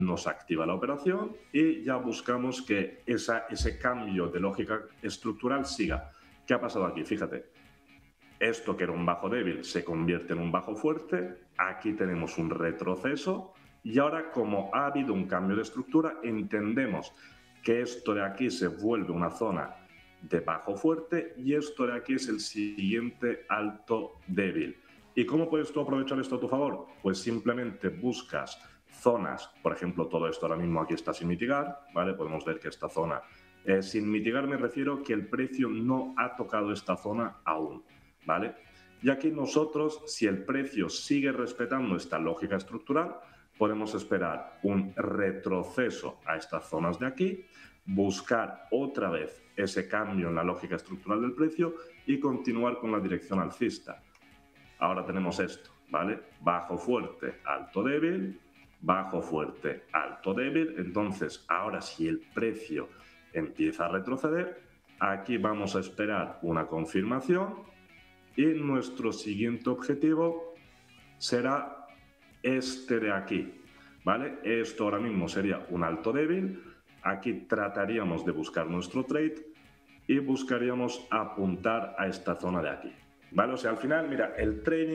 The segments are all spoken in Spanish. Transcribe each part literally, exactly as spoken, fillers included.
nos activa la operación y ya buscamos que esa, ese cambio de lógica estructural siga. ¿Qué ha pasado aquí? Fíjate, esto que era un bajo débil se convierte en un bajo fuerte, aquí tenemos un retroceso y ahora, como ha habido un cambio de estructura, entendemos que esto de aquí se vuelve una zona de bajo fuerte y esto de aquí es el siguiente alto débil. ¿Y cómo puedes tú aprovechar esto a tu favor? Pues simplemente buscas zonas, por ejemplo, todo esto ahora mismo aquí está sin mitigar, ¿vale? Podemos ver que esta zona, eh, sin mitigar me refiero que el precio no ha tocado esta zona aún, ¿vale? Y aquí nosotros, si el precio sigue respetando esta lógica estructural, podemos esperar un retroceso a estas zonas de aquí, buscar otra vez ese cambio en la lógica estructural del precio y continuar con la dirección alcista. Ahora tenemos esto, ¿vale? Bajo fuerte, alto débil, bajo fuerte, alto débil. Entonces, ahora si el precio empieza a retroceder, aquí vamos a esperar una confirmación y nuestro siguiente objetivo será este de aquí, ¿vale? Esto ahora mismo sería un alto débil. Aquí trataríamos de buscar nuestro trade y buscaríamos apuntar a esta zona de aquí, ¿vale? O sea, al final, mira, el trading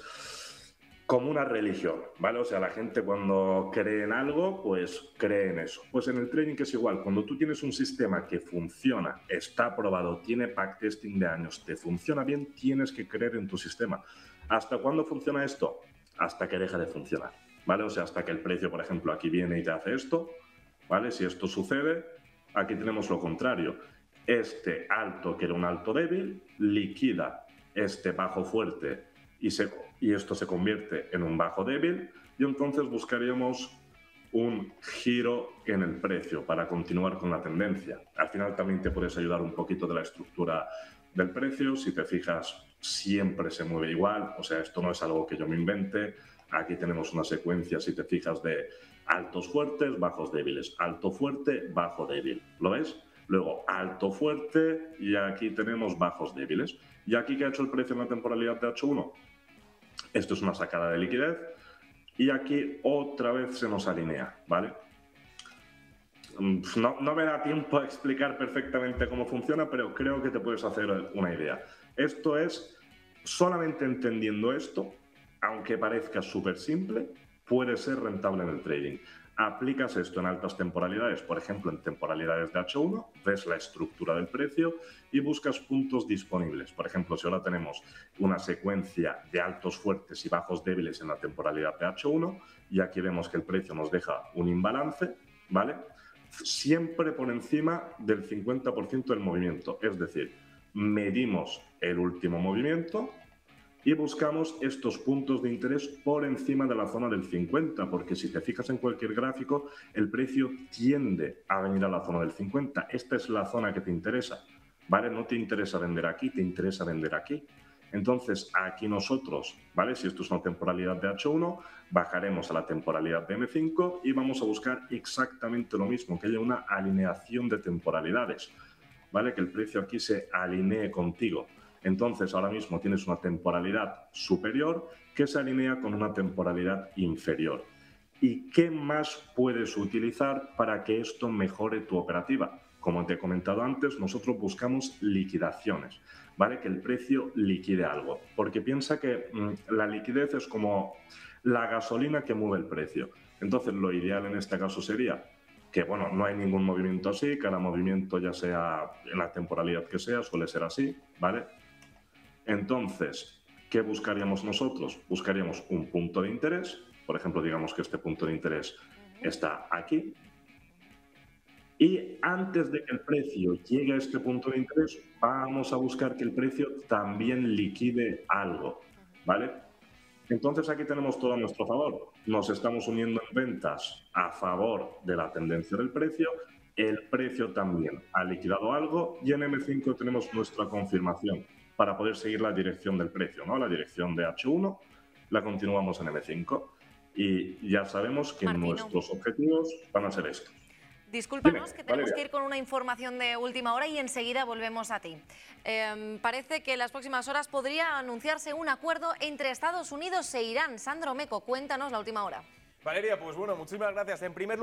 es como una religión, ¿vale? O sea, la gente cuando cree en algo, pues cree en eso. Pues en el trading es igual. Cuando tú tienes un sistema que funciona, está probado, tiene backtesting de años, te funciona bien, tienes que creer en tu sistema. ¿Hasta cuándo funciona esto? Hasta que deja de funcionar, ¿vale? O sea, hasta que el precio, por ejemplo, aquí viene y te hace esto, ¿vale? Si esto sucede, aquí tenemos lo contrario. Este alto, que era un alto débil, liquida este bajo fuerte y, se, y esto se convierte en un bajo débil y entonces buscaríamos un giro en el precio para continuar con la tendencia. Al final también te puedes ayudar un poquito de la estructura del precio. Si te fijas, siempre se mueve igual. O sea, esto no es algo que yo me invente. Aquí tenemos una secuencia, si te fijas, de altos fuertes, bajos débiles. Alto fuerte, bajo débil. ¿Lo ves? Luego alto fuerte y aquí tenemos bajos débiles. ¿Y aquí qué ha hecho el precio en la temporalidad de H uno? Esto es una sacada de liquidez y aquí otra vez se nos alinea, ¿vale? No, no me da tiempo a explicar perfectamente cómo funciona, pero creo que te puedes hacer una idea. Esto es, solamente entendiendo esto, aunque parezca súper simple, puede ser rentable en el trading. Aplicas esto en altas temporalidades, por ejemplo, en temporalidades de H uno, ves la estructura del precio y buscas puntos disponibles. Por ejemplo, si ahora tenemos una secuencia de altos fuertes y bajos débiles en la temporalidad de H uno y aquí vemos que el precio nos deja un imbalance, ¿vale? Siempre por encima del cincuenta por ciento del movimiento, es decir, medimos el último movimiento y buscamos estos puntos de interés por encima de la zona del cincuenta, porque si te fijas en cualquier gráfico, el precio tiende a venir a la zona del cincuenta. Esta es la zona que te interesa, ¿vale? No te interesa vender aquí, te interesa vender aquí. Entonces, aquí nosotros, ¿vale? Si esto es una temporalidad de H uno, bajaremos a la temporalidad de M cinco y vamos a buscar exactamente lo mismo, que haya una alineación de temporalidades, ¿vale? Que el precio aquí se alinee contigo. Entonces, ahora mismo tienes una temporalidad superior que se alinea con una temporalidad inferior. ¿Y qué más puedes utilizar para que esto mejore tu operativa? Como te he comentado antes, nosotros buscamos liquidaciones, ¿vale? Que el precio liquide algo. Porque piensa que mmm, la liquidez es como la gasolina que mueve el precio. Entonces, lo ideal en este caso sería que, bueno, no hay ningún movimiento así, cada movimiento, ya sea en la temporalidad que sea, suele ser así, ¿vale? Entonces, ¿qué buscaríamos nosotros? Buscaríamos un punto de interés, por ejemplo, digamos que este punto de interés está aquí, y antes de que el precio llegue a este punto de interés, vamos a buscar que el precio también liquide algo, ¿vale? Entonces aquí tenemos todo a nuestro favor. Nos estamos uniendo en ventas a favor de la tendencia del precio, el precio también ha liquidado algo y en M cinco tenemos nuestra confirmación para poder seguir la dirección del precio, ¿no? La dirección de H uno la continuamos en M cinco y ya sabemos que Martino, nuestros objetivos van a ser estos. Discúlpanos, Dime, que tenemos Valeria. que ir con una información de última hora y enseguida volvemos a ti. Eh, parece que en las próximas horas podría anunciarse un acuerdo entre Estados Unidos e Irán. Sandro Meco, cuéntanos la última hora. Valeria, pues bueno, muchísimas gracias. En primer lugar,